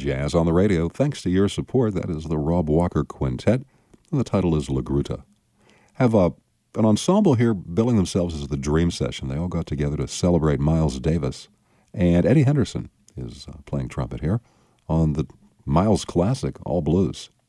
Jazz on the Radio, thanks to your support. That is the Rob Walker Quintet, and the title is La Gruta. Have an ensemble here billing themselves as the Dream Session. They all got together to celebrate Miles Davis. And Eddie Henderson is playing trumpet here on the Miles classic, All Blues.